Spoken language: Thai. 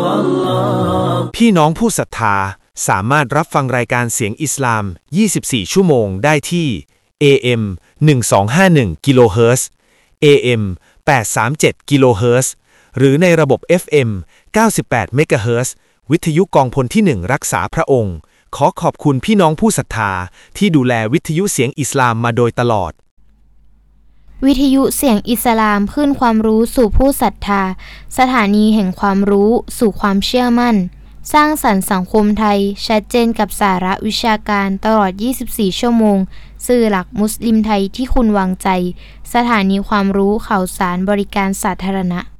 พี่น้องผู้ศรัทธาสามารถรับฟังรายการเสียงอิสลาม 24 ชั่วโมงได้ที่ AM 1251 กิโลเฮิรตซ์ AM 837 กิโลเฮิรตซ์ หรือในระบบ FM 98 เมกะเฮิรตซ์ วิทยุกองพลที่ 1 รักษาพระองค์ ขอขอบคุณพี่น้องผู้ศรัทธาที่ดูแลวิทยุเสียงอิสลามมาโดยตลอดวิทยุเสียงอิสลามคลื่นความรู้สู่ผู้ศรัทธาสถานีแห่งความรู้สู่ความเชื่อมั่นสร้างสรรค์สังคมไทยชัดเจนกับสาระวิชาการตลอด 24 ชั่วโมงสื่อหลักมุสลิมไทยที่คุณวางใจสถานีความรู้ข่าวสารบริการสาธารณะ